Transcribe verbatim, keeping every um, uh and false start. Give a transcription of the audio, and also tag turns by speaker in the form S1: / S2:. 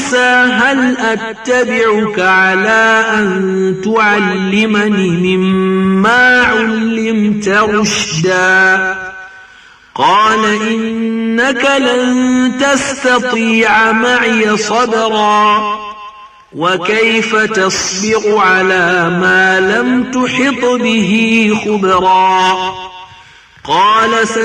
S1: موسى هل أتبعك على أن تعلمني مما علمت رشدا قال إنك لن تستطيع معي صبرا وكيف تصبر على ما لم تحط به خبرا قال